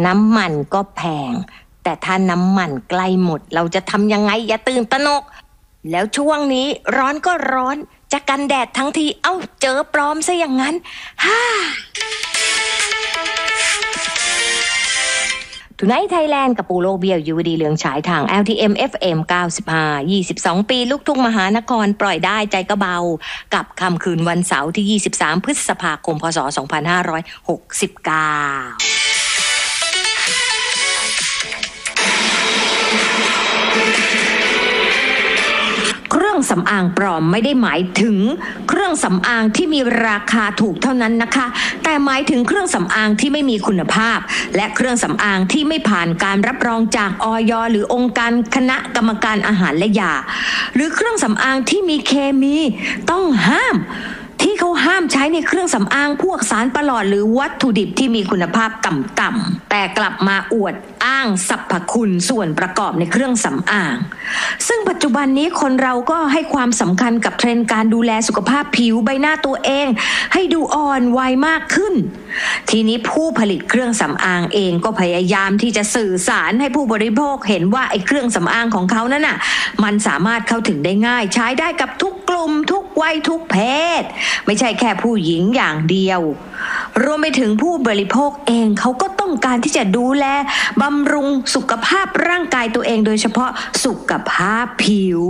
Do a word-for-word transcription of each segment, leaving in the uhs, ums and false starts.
น้ำมันก็แพงแต่ถ้าน้ำมันใกล้หมดเราจะทำยังไงอย่าตื่นตระหนกแล้วช่วงนี้ร้อนก็ร้อนจะกันแดดทั้งทีเอ้าเจอปลอมซะอย่างนั้นฮ่าทูไนท์ไทยแลนด์กับปูโลเบียวยูดีเหลืองฉายทาง แอล ที เอ็ม เอฟ เอ็ม เก้าสิบห้า ยี่สิบสองปีลูกทุ่งมหานครปล่อยได้ใจก็เบากับค่ำคืนวันเสาร์ที่ยี่สิบสามพฤษภาคมพ.ศ. สองพันห้าร้อยหกสิบเก้าเครื่องสำอางปลอมไม่ได้หมายถึงเครื่องสำอางที่มีราคาถูกเท่านั้นนะคะแต่หมายถึงเครื่องสำอางที่ไม่มีคุณภาพและเครื่องสำอางที่ไม่ผ่านการรับรองจากอย.หรือองค์การคณะกรรมการอาหารและยาหรือเครื่องสำอางที่มีเคมีต้องห้ามที่เขาห้ามใช้ในเครื่องสำอางพวกสารประหลอดหรือวัตถุดิบที่มีคุณภาพต่ำๆแต่กลับมาอวดอ้างสรรพคุณส่วนประกอบในเครื่องสำอางซึ่งปัจจุบันนี้คนเราก็ให้ความสำคัญกับเทรนด์การดูแลสุขภาพผิวใบหน้าตัวเองให้ดูอ่อนวัยมากขึ้นทีนี้ผู้ผลิตเครื่องสำอางเองก็พยายามที่จะสื่อสารให้ผู้บริโภคเห็นว่าไอ้เครื่องสำอางของเขานั้นน่ะมันสามารถเข้าถึงได้ง่ายใช้ได้กับทุกกลุ่มทุกวัยทุกเพศไม่ใช่แค่ผู้หญิงอย่างเดียวรวมไปถึงผู้บริโภคเองเขาก็ต้องการที่จะดูแลบำรุงสุขภาพร่างกายตัวเองโดยเฉพาะสุขภาพผิว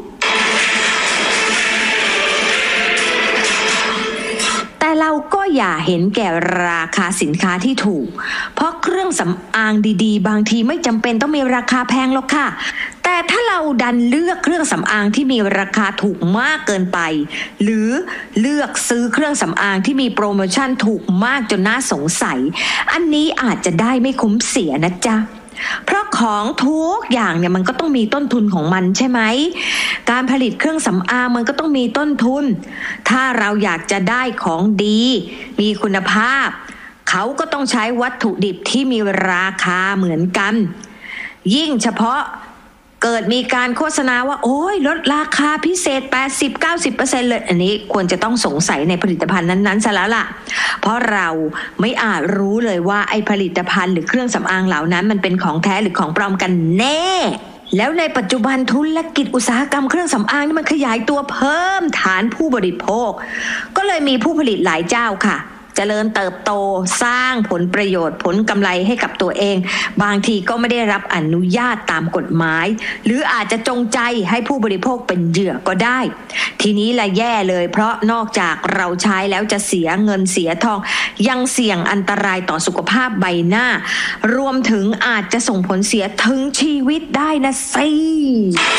แต่เราก็อย่าเห็นแก่ราคาสินค้าที่ถูกเพราะเครื่องสำอางดีๆบางทีไม่จำเป็นต้องมีราคาแพงหรอกค่ะแต่ถ้าเราดันเลือกเครื่องสำอางที่มีราคาถูกมากเกินไปหรือเลือกซื้อเครื่องสำอางที่มีโปรโมชั่นถูกมากจนน่าสงสัยอันนี้อาจจะได้ไม่คุ้มเสียนะจ๊ะเพราะของทุกอย่างเนี่ยมันก็ต้องมีต้นทุนของมันใช่ไหมการผลิตเครื่องสำอางมันก็ต้องมีต้นทุนถ้าเราอยากจะได้ของดีมีคุณภาพเขาก็ต้องใช้วัตถุดิบที่มีราคาเหมือนกันยิ่งเฉพาะเกิดมีการโฆษณาว่าโอ้ยลดราคาพิเศษ แปดสิบถึงเก้าสิบเปอร์เซ็นต์ เลยอันนี้ควรจะต้องสงสัยในผลิตภัณฑ์นั้นๆซะแล้วล่ะเพราะเราไม่อาจรู้เลยว่าไอ้ผลิตภัณฑ์หรือเครื่องสำอางเหล่านั้นมันเป็นของแท้หรือของปลอมกันแน่แล้วในปัจจุบันธุรกิจอุตสาหกรรมเครื่องสำอางนี่มันขยายตัวเพิ่มฐานผู้บริโภคก็เลยมีผู้ผลิตหลายเจ้าค่ะเจริญเติบโตสร้างผลประโยชน์ผลกำไรให้กับตัวเองบางทีก็ไม่ได้รับอนุญาตตามกฎหมายหรืออาจจะจงใจให้ผู้บริโภคเป็นเหยื่อก็ได้ทีนี้ละแย่เลยเพราะนอกจากเราใช้แล้วจะเสียเงินเสียทองยังเสี่ยงอันตรายต่อสุขภาพใบหน้ารวมถึงอาจจะส่งผลเสียถึงชีวิตได้นะสิ